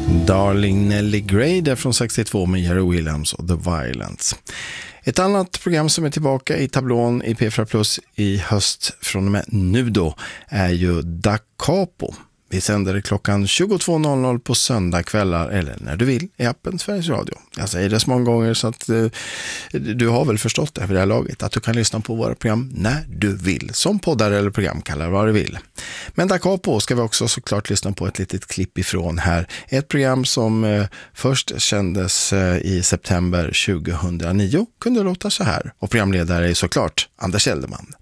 Darling Nelly Gray där från 62 med Jerry Williams och The Violence. Ett annat program som är tillbaka i tablån i P4 Plus i höst från och med nu då är ju Da Capo. Vi sänder det klockan 22.00 på söndagkvällar eller när du vill i appen Sveriges Radio. Jag säger det så många gånger så att du har väl förstått det för det här laget att du kan lyssna på våra program när du vill. Som poddar eller programkallare vad du vill. Men Da Capo ska vi också såklart lyssna på ett litet klipp ifrån här. Ett program som först kändes i september 2009 kunde låta så här. Och programledare är såklart Anders Elderman.